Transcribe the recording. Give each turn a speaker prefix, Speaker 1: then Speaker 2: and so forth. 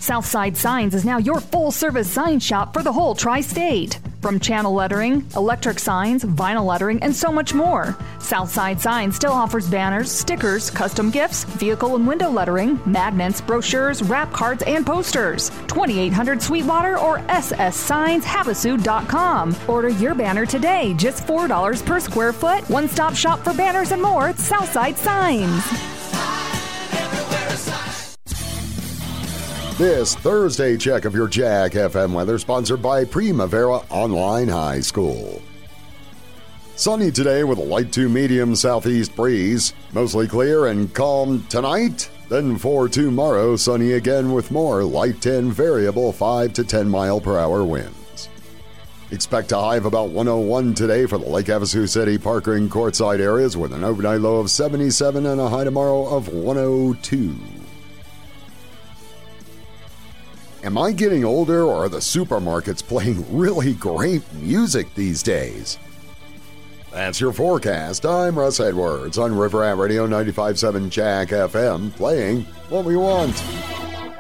Speaker 1: Southside Signs is now your full-service sign shop for the whole tri-state. From channel lettering, electric signs, vinyl lettering, and so much more. Southside Signs still offers banners, stickers, custom gifts, vehicle and window lettering, magnets, brochures, wrap cards, and posters. 2800 Sweetwater or sssigns.havasu.com. Order your banner today, just $4 per square foot. One-stop shop for banners and more at Southside Signs.
Speaker 2: This Thursday check of your Jack FM weather sponsored by Primavera Online High School. Sunny today with a light to medium southeast breeze. Mostly clear and calm tonight. Then for tomorrow, sunny again with more light to variable 5 to 10 mile per hour winds. Expect a high of about 101 today for the Lake Havasu City, Parker, and Quartzsite areas with an overnight low of 77 and a high tomorrow of 102. Am I getting older, or are the supermarkets playing really great music these days? That's your forecast. I'm Russ Edwards on River Rat Radio 95.7 Jack FM, playing what we want.